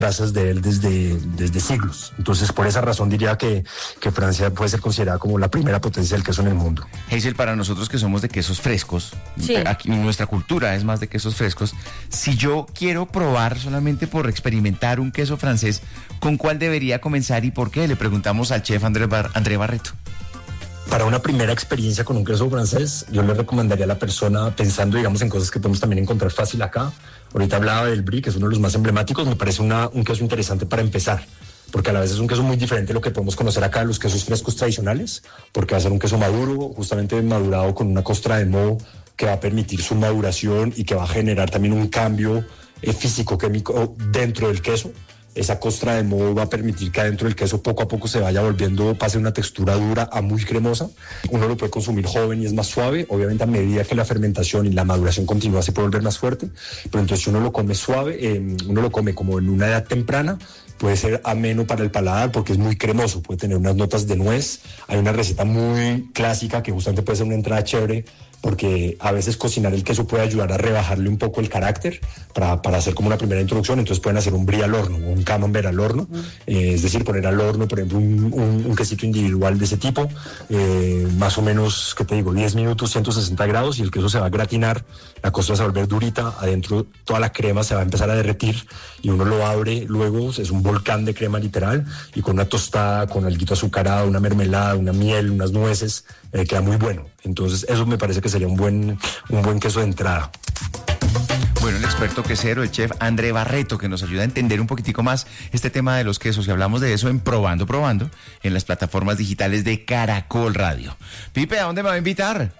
razas de él desde siglos. Entonces, por esa razón diría que Francia puede ser considerada como la primera potencia del queso en el mundo. Hazel, para nosotros que somos de quesos frescos, sí, aquí nuestra cultura es más de quesos frescos, si yo quiero probar solamente por experimentar un queso francés, ¿con cuál debería comenzar y por qué? Le preguntamos al chef André Barreto. Para una primera experiencia con un queso francés, yo le recomendaría a la persona, pensando, digamos, en cosas que podemos también encontrar fácil acá. Ahorita hablaba del Brie, que es uno de los más emblemáticos. Me parece un queso interesante para empezar, porque a la vez es un queso muy diferente a lo que podemos conocer acá, los quesos frescos tradicionales, porque va a ser un queso maduro, justamente madurado con una costra de moho que va a permitir su maduración y que va a generar también un cambio físico-químico dentro del queso. Esa costra de moho va a permitir que adentro del queso poco a poco se vaya volviendo, pase una textura dura a muy cremosa. Uno lo puede consumir joven y es más suave. Obviamente a medida que la fermentación y la maduración continúa se puede volver más fuerte. Pero entonces si uno lo come suave, uno lo come como en una edad temprana, puede ser ameno para el paladar porque es muy cremoso, puede tener unas notas de nuez. Hay una receta muy clásica que justamente puede ser una entrada chévere, porque a veces cocinar el queso puede ayudar a rebajarle un poco el carácter para hacer como una primera introducción. Entonces pueden hacer un brie al horno o un camembert al horno, es decir, poner al horno, por ejemplo, un quesito individual de ese tipo, más o menos, ¿qué te digo? 10 minutos, 160 grados, y el queso se va a gratinar, la costra se va a volver durita, adentro toda la crema se va a empezar a derretir y uno lo abre, luego es un volcán de crema literal, y con una tostada, con alguito azucarado, una mermelada, una miel, unas nueces, queda muy bueno. Entonces eso me parece que sería un buen queso de entrada. Bueno, el experto quesero, el chef André Barreto, que nos ayuda a entender un poquitico más este tema de los quesos, y hablamos de eso en Probando, en las plataformas digitales de Caracol Radio. Pipe, ¿a dónde me va a invitar?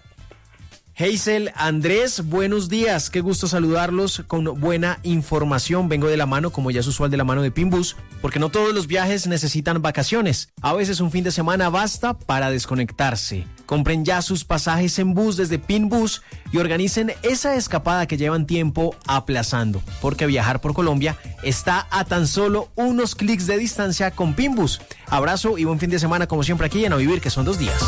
Hazel, Andrés, buenos días, qué gusto saludarlos con buena información. Vengo de la mano, como ya es usual, de la mano de Pinbus, porque no todos los viajes necesitan vacaciones. A veces un fin de semana basta para desconectarse. Compren ya sus pasajes en bus desde Pinbus y organicen esa escapada que llevan tiempo aplazando, porque viajar por Colombia está a tan solo unos clics de distancia con Pinbus. Abrazo y buen fin de semana, como siempre, aquí en A Vivir, que son 2 días.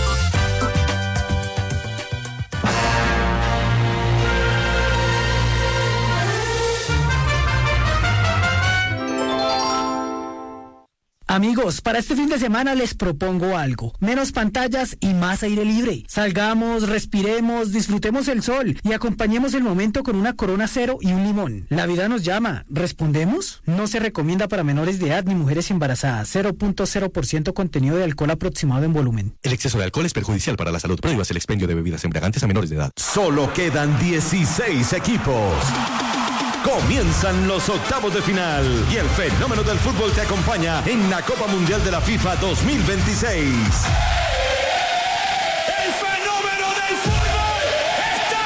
Amigos, para este fin de semana les propongo algo. Menos pantallas y más aire libre. Salgamos, respiremos, disfrutemos el sol y acompañemos el momento con una Corona Cero y un limón. La vida nos llama. ¿Respondemos? No se recomienda para menores de edad ni mujeres embarazadas. 0.0% contenido de alcohol aproximado en volumen. El exceso de alcohol es perjudicial para la salud. Prohíbas el expendio de bebidas embriagantes a menores de edad. Solo quedan 16 equipos. Comienzan los octavos de final y el fenómeno del fútbol te acompaña en la Copa Mundial de la FIFA 2026. ¡El fenómeno del fútbol está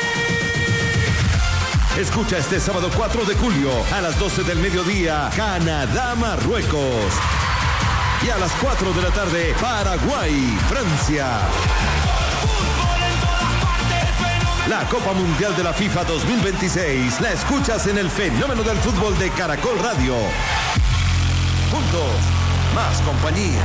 aquí! Escucha este sábado 4 de julio a las 12 del mediodía, Canadá-Marruecos. Y a las 4 de la tarde, Paraguay-Francia. La Copa Mundial de la FIFA 2026 la escuchas en el fenómeno del fútbol de Caracol Radio. Juntos, más compañía.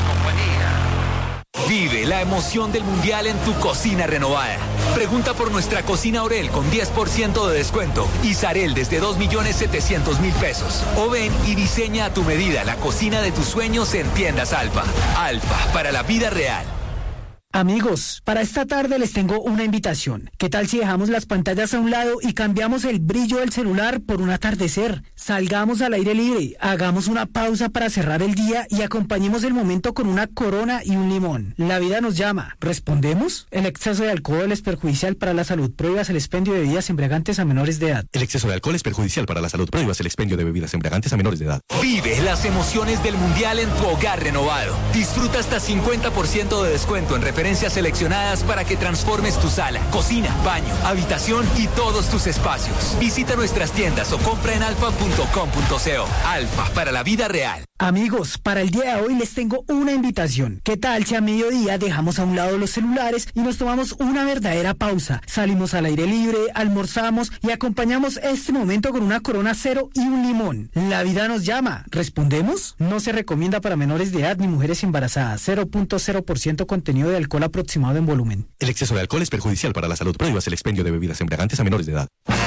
Vive la emoción del Mundial en tu cocina renovada. Pregunta por nuestra cocina Orel con 10% de descuento y Sarel desde 2.700.000 pesos. O ven y diseña a tu medida la cocina de tus sueños en Tiendas Alfa. Alfa, para la vida real. Amigos, para esta tarde les tengo una invitación. ¿Qué tal si dejamos las pantallas a un lado y cambiamos el brillo del celular por un atardecer? Salgamos al aire libre, hagamos una pausa para cerrar el día y acompañemos el momento con una Corona y un limón. La vida nos llama. ¿Respondemos? El exceso de alcohol es perjudicial para la salud. Prohíbas el expendio de bebidas embriagantes a menores de edad. El exceso de alcohol es perjudicial para la salud. Prohíbas el expendio de bebidas embriagantes a menores de edad. Vive las emociones del Mundial en tu hogar renovado. Disfruta hasta 50% de descuento en referencias seleccionadas para que transformes tu sala, cocina, baño, habitación y todos tus espacios. Visita nuestras tiendas o compra en alfa.com.co. Alfa, para la vida real. Amigos, para el día de hoy les tengo una invitación. ¿Qué tal si a mediodía dejamos a un lado los celulares y nos tomamos una verdadera pausa? Salimos al aire libre, almorzamos y acompañamos este momento con una Corona Cero y un limón. La vida nos llama. ¿Respondemos? No se recomienda para menores de edad ni mujeres embarazadas. 0.0% contenido de alcohol aproximado en volumen. El exceso de alcohol es perjudicial para la salud. Prohíbas el expendio de bebidas embriagantes a menores de edad.